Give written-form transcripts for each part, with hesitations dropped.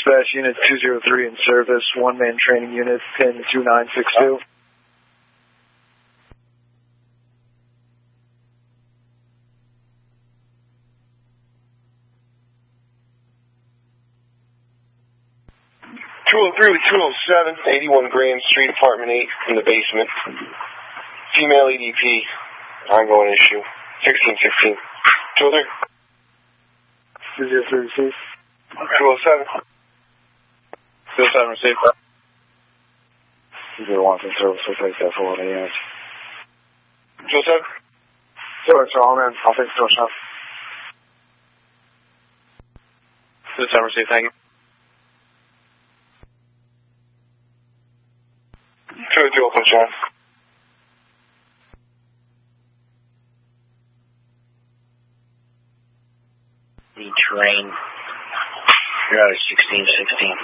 Dispatch Unit 203 in service, one-man training unit, pin 2962. with 207, 81 Grand Street, Apartment 8, in the basement. Female EDP, ongoing issue, 1616. 203. 203 receive. 207. 207 receive. 201 in service, we'll take that for 1 a.m. 207. Sure, it's all in. I'll take the door shot. 207 receive, thank you. 202 open, John. The train. You're out of 1616.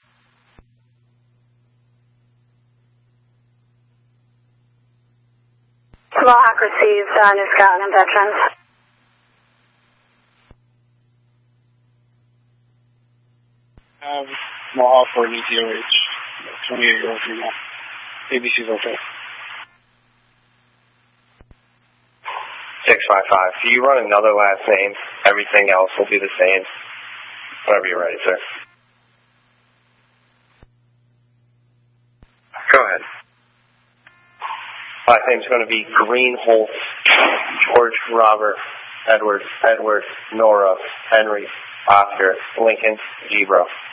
Mohawk receives New Scotland and Veterans. Mohawk for an ETOH, 28-year-old female. ABC's okay. 655. If you run another last name, everything else will be the same. Whenever you're ready, sir. Go ahead. Last name's going to be Greenholz, George, Robert, Edward, Nora, Henry, Oscar, Lincoln, Zebra.